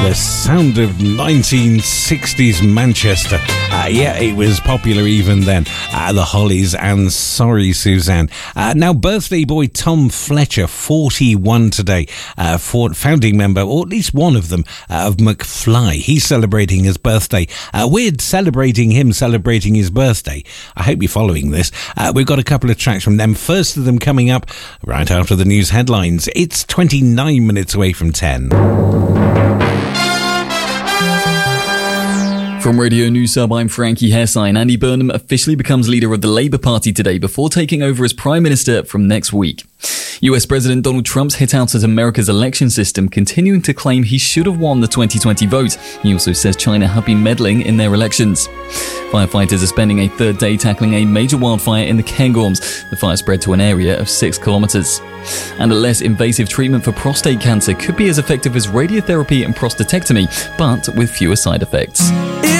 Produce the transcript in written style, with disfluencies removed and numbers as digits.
The sound of 1960s Manchester. Yeah, it was popular even then. The Hollies and Sorry Suzanne. Now, birthday boy Tom Fletcher, 41 today, founding member, or at least one of them, of McFly. He's celebrating his birthday. We're celebrating him celebrating his birthday. I hope you're following this. We've got a couple of tracks from them. First of them coming up right after the news headlines. It's 29 minutes away from 10. From Radio News Sub, I'm Frankie Hessine. Andy Burnham officially becomes leader of the Labour Party today before taking over as Prime Minister from next week. US President Donald Trump's hit out at America's election system, continuing to claim he should have won the 2020 vote. He also says China have been meddling in their elections. Firefighters are spending a third day tackling a major wildfire in the Cairngorms. The fire spread to an area of 6 kilometres. And a less invasive treatment for prostate cancer could be as effective as radiotherapy and prostatectomy, but with fewer side effects.